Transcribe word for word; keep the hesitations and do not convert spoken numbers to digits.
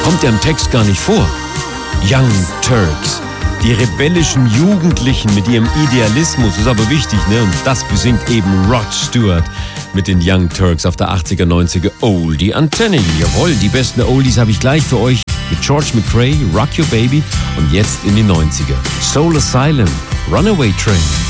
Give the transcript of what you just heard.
kommt ja im Text gar nicht vor. Young Turks. Die rebellischen Jugendlichen mit ihrem Idealismus ist aber wichtig, ne? Und das besingt eben Rod Stewart mit den Young Turks auf der achtziger, neunziger Oldie Antenne. Jawohl, die besten Oldies habe ich gleich für euch mit George McRae, Rock Your Baby und jetzt in die neunziger. Soul Asylum, Runaway Train.